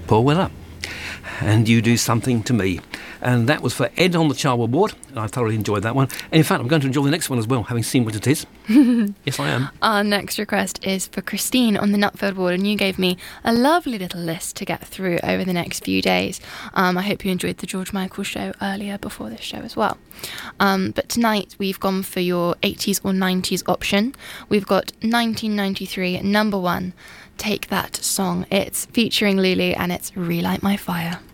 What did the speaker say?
Paul Weller. And You Do Something to Me. And that was for Ed on the Charwell board. I thoroughly enjoyed that one. And in fact, I'm going to enjoy the next one as well, having seen what it is. Yes, I am. Our next request is for Christine on the Nutfield board, and you gave me a lovely little list to get through over the next few days. I hope you enjoyed the George Michael show earlier before this show as well. But tonight we've gone for your 80s or 90s option. We've got 1993 number one, Take That Song. It's featuring Lulu and it's Relight My Fire.